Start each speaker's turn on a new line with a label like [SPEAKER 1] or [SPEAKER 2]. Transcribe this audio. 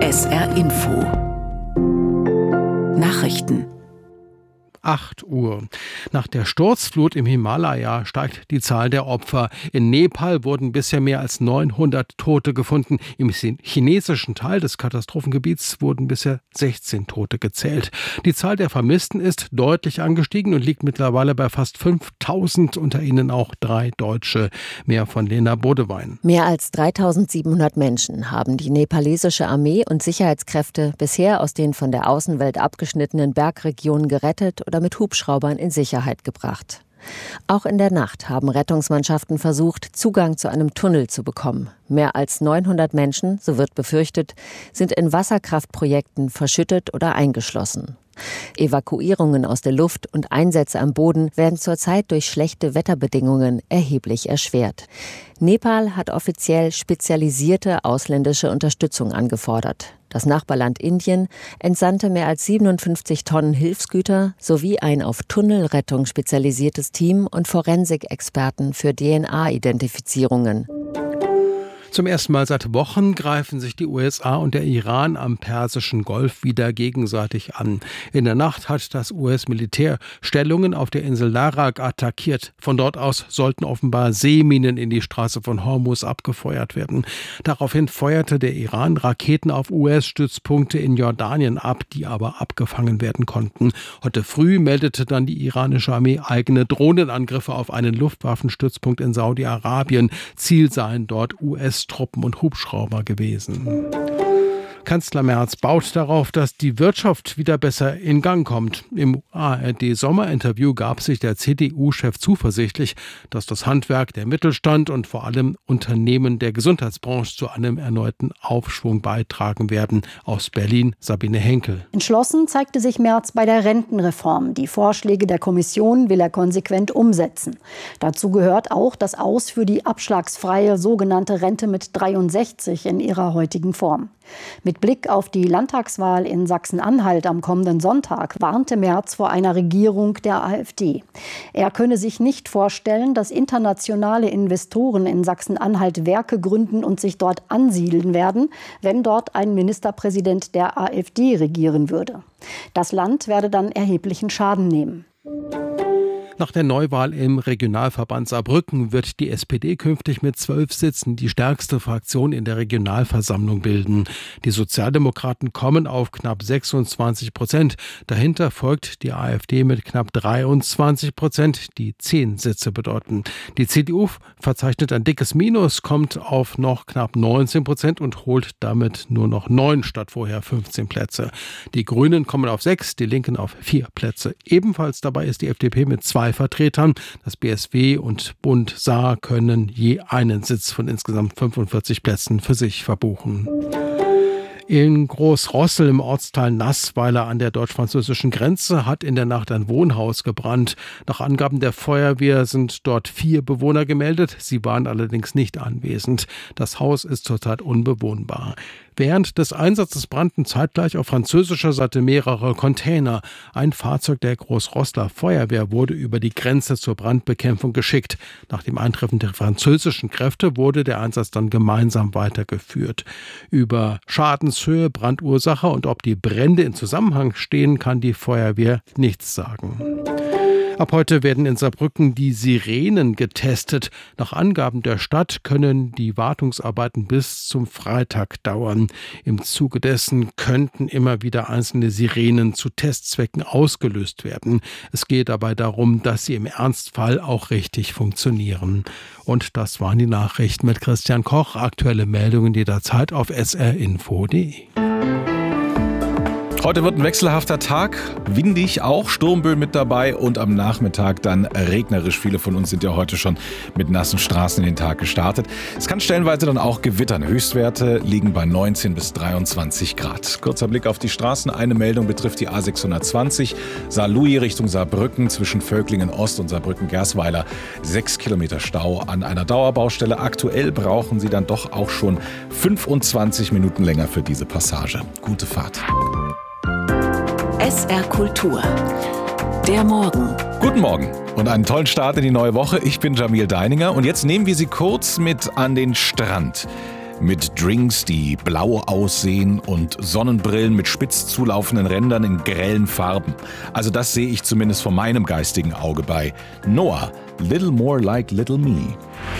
[SPEAKER 1] SR Info Nachrichten
[SPEAKER 2] 8 Uhr. Nach der Sturzflut im Himalaya steigt die Zahl der Opfer. In Nepal wurden bisher mehr als 900 Tote gefunden. Im chinesischen Teil des Katastrophengebiets wurden bisher 16 Tote gezählt. Die Zahl der Vermissten ist deutlich angestiegen und liegt mittlerweile bei fast 5000, unter ihnen auch 3 Deutsche. Mehr von Lena Bodewein.
[SPEAKER 3] Mehr als 3700 Menschen haben die nepalesische Armee und Sicherheitskräfte bisher aus den von der Außenwelt abgeschnittenen Bergregionen gerettet oder mit Hubschraubern in Sicherheit gebracht. Auch in der Nacht haben Rettungsmannschaften versucht, Zugang zu einem Tunnel zu bekommen. Mehr als 900 Menschen, so wird befürchtet, sind in Wasserkraftprojekten verschüttet oder eingeschlossen. Evakuierungen aus der Luft und Einsätze am Boden werden zurzeit durch schlechte Wetterbedingungen erheblich erschwert. Nepal hat offiziell spezialisierte ausländische Unterstützung angefordert. Das Nachbarland Indien entsandte mehr als 57 Tonnen Hilfsgüter sowie ein auf Tunnelrettung spezialisiertes Team und Forensikexperten für DNA-Identifizierungen.
[SPEAKER 2] Zum ersten Mal seit Wochen greifen sich die USA und der Iran am Persischen Golf wieder gegenseitig an. In der Nacht hat das US-Militär Stellungen auf der Insel Larak attackiert. Von dort aus sollten offenbar Seeminen in die Straße von Hormuz abgefeuert werden. Daraufhin feuerte der Iran Raketen auf US-Stützpunkte in Jordanien ab, die aber abgefangen werden konnten. Heute früh meldete dann die iranische Armee eigene Drohnenangriffe auf einen Luftwaffenstützpunkt in Saudi-Arabien. Ziel seien dort US-Truppen und Hubschrauber gewesen. Kanzler Merz baut darauf, dass die Wirtschaft wieder besser in Gang kommt. Im ARD-Sommerinterview gab sich der CDU-Chef zuversichtlich, dass das Handwerk, der Mittelstand und vor allem Unternehmen der Gesundheitsbranche zu einem erneuten Aufschwung beitragen werden. Aus Berlin Sabine Henkel.
[SPEAKER 4] Entschlossen zeigte sich Merz bei der Rentenreform. Die Vorschläge der Kommission will er konsequent umsetzen. Dazu gehört auch das Aus für die abschlagsfreie sogenannte Rente mit 63 in ihrer heutigen Form. Mit Blick auf die Landtagswahl in Sachsen-Anhalt am kommenden Sonntag warnte Merz vor einer Regierung der AfD. Er könne sich nicht vorstellen, dass internationale Investoren in Sachsen-Anhalt Werke gründen und sich dort ansiedeln werden, wenn dort ein Ministerpräsident der AfD regieren würde. Das Land werde dann erheblichen Schaden nehmen.
[SPEAKER 2] Nach der Neuwahl im Regionalverband Saarbrücken wird die SPD künftig mit 12 Sitzen die stärkste Fraktion in der Regionalversammlung bilden. Die Sozialdemokraten kommen auf knapp 26%. Dahinter folgt die AfD mit knapp 23%, die 10 Sitze bedeuten. Die CDU verzeichnet ein dickes Minus, kommt auf noch knapp 19% und holt damit nur noch 9 statt vorher 15 Plätze. Die Grünen kommen auf 6, die Linken auf 4 Plätze. Ebenfalls dabei ist die FDP mit 2 Vertretern. Das BSW und Bund Saar können je einen Sitz von insgesamt 45 Plätzen für sich verbuchen. In Großrossel im Ortsteil Naßweiler an der deutsch-französischen Grenze hat in der Nacht ein Wohnhaus gebrannt. Nach Angaben der Feuerwehr sind dort 4 Bewohner gemeldet. Sie waren allerdings nicht anwesend. Das Haus ist zurzeit unbewohnbar. Während des Einsatzes brannten zeitgleich auf französischer Seite mehrere Container. Ein Fahrzeug der Großrosseler Feuerwehr wurde über die Grenze zur Brandbekämpfung geschickt. Nach dem Eintreffen der französischen Kräfte wurde der Einsatz dann gemeinsam weitergeführt. Über Schadenshöhe, Brandursache und ob die Brände in Zusammenhang stehen, kann die Feuerwehr nichts sagen. Ab heute werden in Saarbrücken die Sirenen getestet. Nach Angaben der Stadt können die Wartungsarbeiten bis zum Freitag dauern. Im Zuge dessen könnten immer wieder einzelne Sirenen zu Testzwecken ausgelöst werden. Es geht dabei darum, dass sie im Ernstfall auch richtig funktionieren. Und das waren die Nachrichten mit Christian Koch. Aktuelle Meldungen jederzeit auf srinfo.de.
[SPEAKER 5] Heute wird ein wechselhafter Tag, windig auch, Sturmböen mit dabei und am Nachmittag dann regnerisch. Viele von uns sind ja heute schon mit nassen Straßen in den Tag gestartet. Es kann stellenweise dann auch gewittern. Höchstwerte liegen bei 19 bis 23 Grad. Kurzer Blick auf die Straßen. Eine Meldung betrifft die A620 Saarlouis Richtung Saarbrücken zwischen Völklingen Ost und Saarbrücken-Gersweiler. 6 Kilometer Stau an einer Dauerbaustelle. Aktuell brauchen Sie dann doch auch schon 25 Minuten länger für diese Passage. Gute Fahrt.
[SPEAKER 1] SR Kultur. Der Morgen.
[SPEAKER 5] Guten Morgen und einen tollen Start in die neue Woche. Ich bin Jamil Deininger und jetzt nehmen wir Sie kurz mit an den Strand. mit Drinks, die blau aussehen und Sonnenbrillen mit spitz zulaufenden Rändern in grellen Farben. Also das sehe ich zumindest vor meinem geistigen Auge bei Noah, Little More Like Little Me.